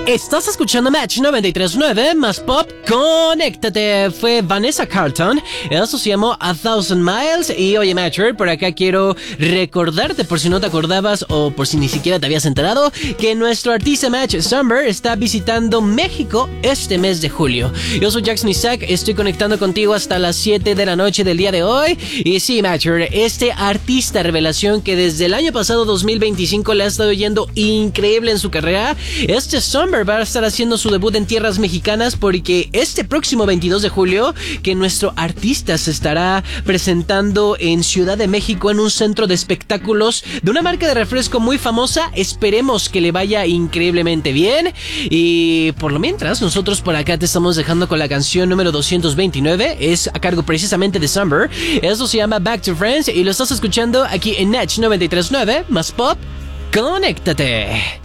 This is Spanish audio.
Estás escuchando Match 93.9 más Pop, conéctate. Fue Vanessa Carlton, eso se llamó A Thousand Miles. Y oye Matcher, por acá quiero recordarte, por si no te acordabas o por si ni siquiera te habías enterado, que nuestro artista Match Summer está visitando México este mes de julio. Yo soy Jackson Isaac, estoy conectando contigo hasta las 7 de la noche del día de hoy. Y sí Matcher, este artista revelación que desde el año pasado 2025 le ha estado yendo increíble en su carrera, este Summer va a estar haciendo su debut en tierras mexicanas, porque este próximo 22 de julio que nuestro artista se estará presentando en Ciudad de México en un centro de espectáculos de una marca de refresco muy famosa. Esperemos que le vaya increíblemente bien. Y por lo mientras, nosotros por acá te estamos dejando con la canción número 229. Es a cargo precisamente de Summer. Eso se llama Back to Friends y lo estás escuchando aquí en Natch 93.9 más Pop. Conéctate.